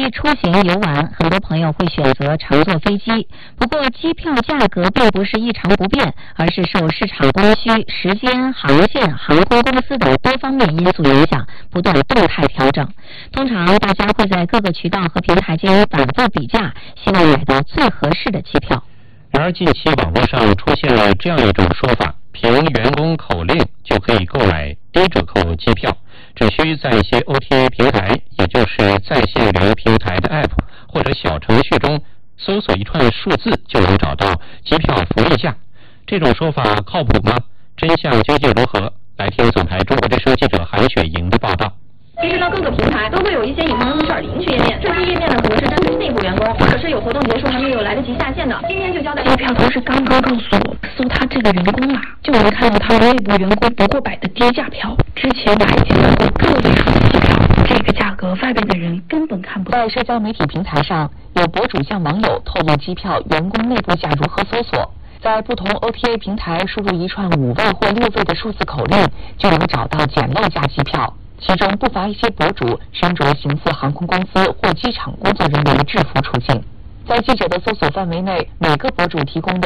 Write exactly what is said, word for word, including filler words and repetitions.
期出行游玩，很多朋友会选择乘坐飞机。不过，机票价格并不是一成不变，而是受市场供需、时间、航线、航空公司等多方面因素影响，不断动态调整。通常大家会在各个渠道和平台间反复比价，希望买到最合适的机票。 然而，近期网络上出现了这样一种说法：凭员工口令就可以购买低折扣机票，只需在一些 O T A 平台，也就是在线旅游平台的 App 或者小程序中搜索一串数字，就能找到机票福利价。这种说法靠谱吗？真相究竟如何？来听总台中国之声记者韩雪莹的报道。 其实呢，各个平台都会有一些隐藏的 二点零 区页面，这些页面呢可能是针对内部员工，或者是有活动结束还没有来得及下线的。今天就交代， 机票都是刚刚告诉我，搜他这个员工啊，就能看到他内部员工不过百的低价票。之前我还接到过个位数的机票，这个价格外边的人根本看不到。 在社交媒体平台上，有博主向网友透露机票员工内部价如何搜索。在不同 O T A 平台输入一串五位或六位的数字口令，就能找到捡漏价机票。其中不乏一些博主身着形似航空公司或机场工作人员的制服出镜。在记者的搜索范围内，每个博主提供的